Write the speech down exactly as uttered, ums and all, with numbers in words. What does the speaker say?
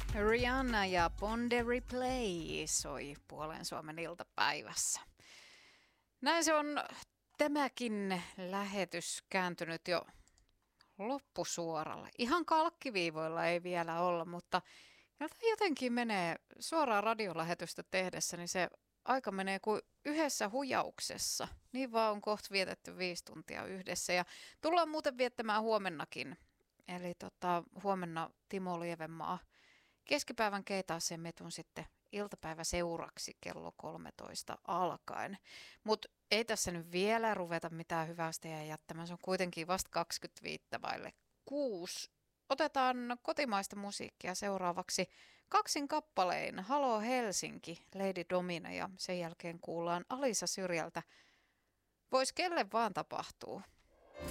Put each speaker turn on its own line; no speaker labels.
Rihanna ja Bonde Replay soi puolen Suomen iltapäivässä. Näin se on tämäkin lähetys kääntynyt jo loppusuoralle. Ihan kalkkiviivoilla ei vielä olla, mutta jotenkin menee suoraan radiolähetystä tehdessä, niin se aika menee kuin yhdessä hujauksessa. Niin vaan on kohta vietetty viisi tuntia yhdessä ja tullaan muuten viettämään huomennakin. Eli tota, huomenna Timo Lievenmaa keskipäivän keitaaseen metun sitten iltapäivä seuraksi kello kolmetoista alkaen. Mutta ei tässä nyt vielä ruveta mitään hyvästä ja jättämään. Se on kuitenkin vasta kaksikymmentäviisi vaille kuusi. Otetaan kotimaista musiikkia seuraavaksi kaksin kappalein. Halo Helsinki, Lady Domina ja sen jälkeen kuullaan Alisa Syrjältä. Vois kelle vaan tapahtuu.